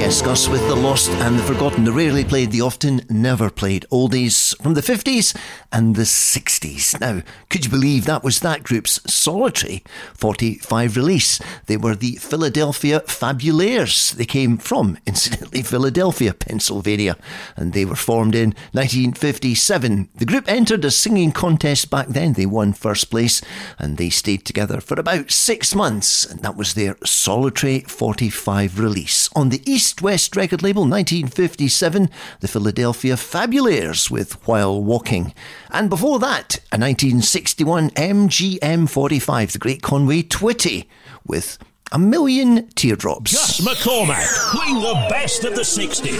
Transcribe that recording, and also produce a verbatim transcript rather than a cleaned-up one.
Yes, Gus with the Lost and the Forgotten, the rarely played, the often never played oldies from the fifties and the sixties. Now, could you believe that was that group's solitary forty-five release? They were the Philadelphia Fabulaires. They came from, incidentally, Philadelphia, Pennsylvania, and they were formed in nineteen fifty-seven. The group entered a singing contest back then. They won first place, and they stayed together for about six months, and that was their solitary forty-five release. On the East West record label, nineteen fifty-seven, the Philadelphia Fabulaires with While Walking. And before that, a nineteen sixty-one M G M forty-five, the Great Conway Twitty, with A Million Teardrops. Gus McCormack, playing the best of the sixties.